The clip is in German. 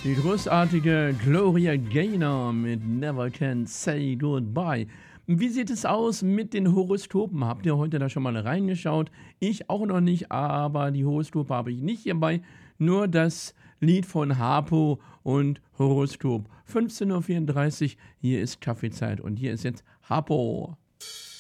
Die großartige Gloria Gaynor mit Never Can Say Goodbye. Wie sieht es aus mit den Horoskopen? Habt ihr heute da schon mal reingeschaut? Ich auch noch nicht, aber die Horoskope habe ich nicht hierbei. Nur das Lied von Harpo und Horoskop. 15:34 Uhr, hier ist Kaffeezeit und hier ist jetzt Harpo.